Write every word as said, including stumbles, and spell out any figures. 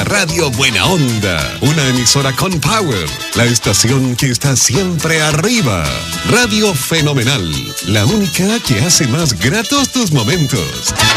la radio Buena Onda, una emisora con power, la estación que está siempre arriba. Radio Fenomenal, la única que hace más gratos tus momentos.